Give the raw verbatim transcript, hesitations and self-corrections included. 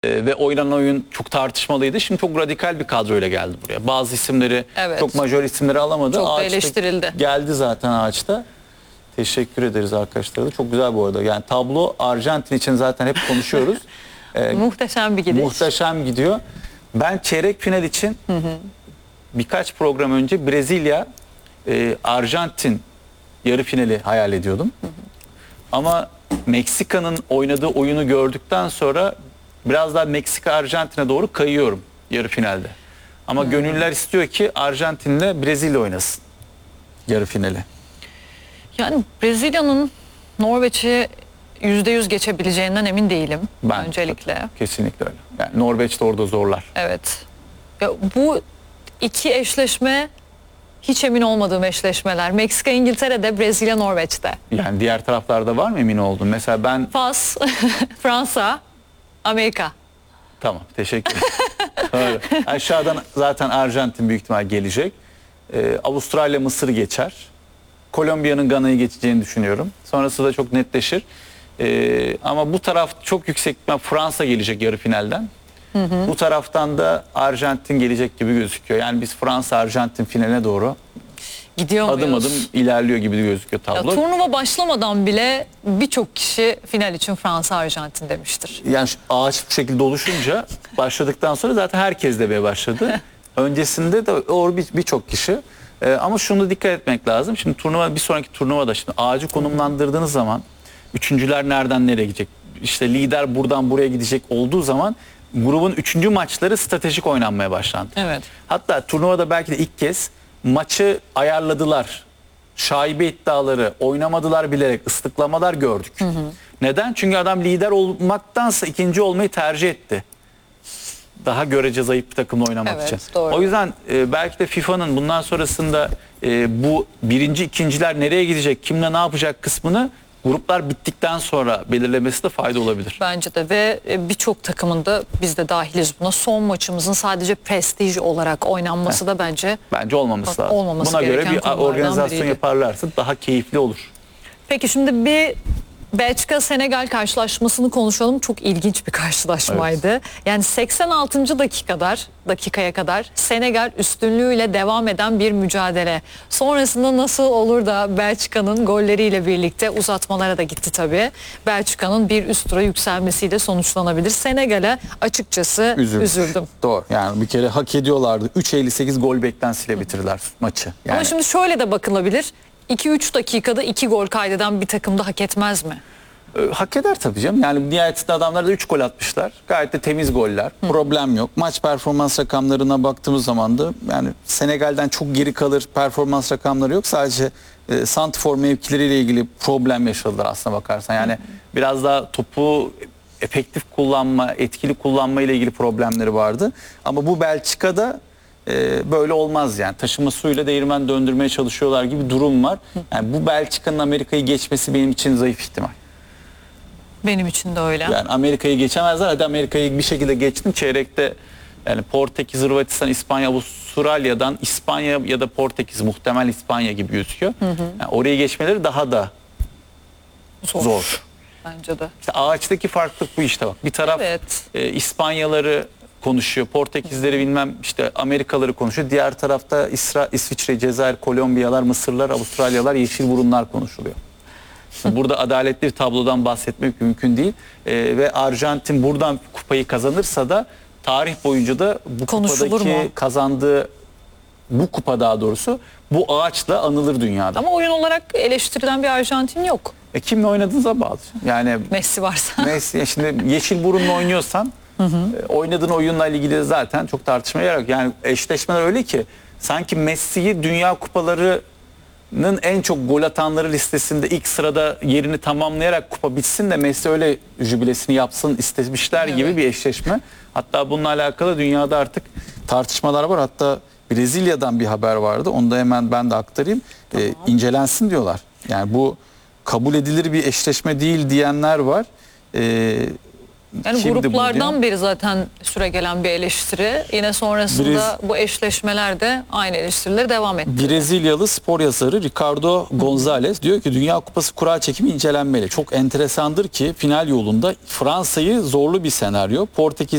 e, ve oynanan oyun çok tartışmalıydı. Şimdi çok radikal bir kadroyla geldi buraya. Bazı isimleri, Evet. çok majör isimleri alamadı. Çok da Ağaçta eleştirildi. geldi zaten ağaçta. Teşekkür ederiz arkadaşlar da. Çok güzel bu arada. Yani tablo Arjantin için zaten hep konuşuyoruz. Ee, Muhteşem bir gidiş. Muhteşem gidiyor. Ben çeyrek final için hı hı. birkaç program önce Brezilya e, Arjantin yarı finali hayal ediyordum. Hı hı. Ama Meksika'nın oynadığı oyunu gördükten sonra biraz daha Meksika Arjantin'e doğru kayıyorum yarı finalde. Ama hı. gönüller istiyor ki Arjantin'le Brezilya oynasın yarı finali. Yani Brezilya'nın Norveç'i yüzde yüz geçebileceğinden emin değilim Ben, öncelikle. Kesinlikle öyle. Yani Norveç de orada zorlar. Evet. Ya bu iki eşleşme hiç emin olmadığım eşleşmeler. Meksika İngiltere'de, Brezilya Norveç'te. Yani diğer taraflarda var mı emin oldun? Mesela ben... Fas, Fransa, Amerika. Tamam, teşekkür ederim. Aşağıdan zaten Arjantin büyük ihtimal gelecek. Ee, Avustralya, Mısır geçer. Kolombiya'nın Gana'yı geçeceğini düşünüyorum. Sonrası da çok netleşir. Ee, ama bu taraf çok yüksek ihtimal Fransa gelecek yarı finalden. Hı hı. Bu taraftan da Arjantin gelecek gibi gözüküyor. Yani biz Fransa-Arjantin finaline doğru gidiyor adım muyuz? adım ilerliyor gibi gözüküyor tablo. Ya, turnuva başlamadan bile birçok kişi final için Fransa-Arjantin demiştir. Yani ağaç bu şekilde oluşunca başladıktan sonra zaten herkes demeye başladı. Öncesinde de o birçok bir kişi. Ee, ama şunu dikkat etmek lazım. Şimdi turnuva bir sonraki turnuvada şimdi ağacı konumlandırdığınız zaman üçüncüler nereden nereye gidecek? İşte lider buradan buraya gidecek olduğu zaman grubun üçüncü maçları stratejik oynanmaya başlandı. Evet. Hatta turnuvada belki de ilk kez maçı ayarladılar. Şaibe iddiaları oynamadılar bilerek ıslıklamalar gördük. Hı hı. Neden? Çünkü adam lider olmaktansa ikinci olmayı tercih etti. Daha görece zayıf bir takımla oynamak evet, için. Doğru. O yüzden e, belki de FIFA'nın bundan sonrasında e, bu birinci ikinciler nereye gidecek, kimle ne yapacak kısmını gruplar bittikten sonra belirlemesi de fayda olabilir. Bence de ve birçok takımın da biz de dahiliz buna. Son maçımızın sadece prestij olarak oynanması Heh. da bence bence olmaması lazım. Olmaması Buna göre bir organizasyon biriydi. yaparlarsa daha keyifli olur. Peki şimdi bir Belçika-Senegal karşılaşmasını konuşalım. Çok ilginç bir karşılaşmaydı. Evet. Yani seksen altıncı dakikadar, dakikaya kadar Senegal üstünlüğüyle devam eden bir mücadele. Sonrasında nasıl olur da Belçika'nın golleriyle birlikte uzatmalara da gitti tabii. Belçika'nın bir üst tura yükselmesiyle sonuçlanabilir. Senegal'e açıkçası üzüldüm. üzüldüm. Doğru. Yani bir kere hak ediyorlardı. üç elli sekiz gol beklentisiyle bitirdiler maçı. Yani... Ama şimdi şöyle de bakılabilir. iki üç dakikada iki gol kaydeden bir takımda hak etmez mi? E, hak eder tabii canım. Yani nihayetinde adamlar da üç gol atmışlar. Gayet de temiz goller. Hı. Problem yok. Maç performans rakamlarına baktığımız zaman da yani Senegal'den çok geri kalır performans rakamları yok. Sadece e, santrfor mevkileriyle ilgili problem yaşadılar aslına bakarsan. Yani hı hı. biraz daha topu efektif kullanma, etkili kullanma ile ilgili problemleri vardı. Ama bu Belçika'da Ee, böyle olmaz yani. Taşıma suyuyla değirmen döndürmeye çalışıyorlar gibi durum var. Yani bu Belçika'nın Amerika'yı geçmesi benim için zayıf ihtimal. Benim için de öyle. Yani Amerika'yı geçemezler. Hadi Amerika'yı bir şekilde geçtin. Çeyrekte yani Portekiz, Hırvatistan, İspanya, Avustralya'dan İspanya ya da Portekiz, muhtemel İspanya gibi gözüküyor. Hı hı. Yani orayı geçmeleri daha da zor. zor. Bence de. İşte ağaçtaki farklılık bu işte bak. Bir taraf evet. e, İspanyaları konuşuyor. Portekizleri bilmem işte Amerikalıları konuşuyor. Diğer tarafta İsra, İsviçre, Cezayir, Kolombiyalar, Mısırlar, Avustralyalar, yeşil burunlar konuşuluyor. Burada adaletli bir tablodan bahsetmek mümkün değil. Ee, ve Arjantin buradan kupayı kazanırsa da tarih boyunca da bu kupadaki kazandığı bu kupa daha doğrusu bu ağaçla anılır dünyada. Ama oyun olarak eleştirilen bir Arjantin yok. E kimle oynadığınıza bağlı. Yani Messi varsa. Messi şimdi yeşil burunla oynuyorsan Hı hı. oynadığın oyunla ilgili zaten çok tartışmaya yer yok. Yani eşleşmeler öyle ki sanki Messi'yi Dünya Kupaları'nın en çok gol atanları listesinde ilk sırada yerini tamamlayarak kupa bitsin de Messi öyle jübilesini yapsın istemişler evet. gibi bir eşleşme. Hatta bununla alakalı dünyada artık tartışmalar var. Hatta Brezilya'dan bir haber vardı. Onu da hemen ben de aktarayım. Tamam. Ee, incelensin diyorlar. Yani bu kabul edilir bir eşleşme değil diyenler var. Ee, Yani Kimdi gruplardan beri zaten süre gelen bir eleştiri. Yine sonrasında Brez... bu eşleşmelerde aynı eleştirileri devam etti. Brezilyalı spor yazarı Ricardo Gonzalez diyor ki Dünya Kupası kura çekimi incelenmeli. Çok enteresandır ki final yolunda Fransa'yı zorlu bir senaryo. Portekiz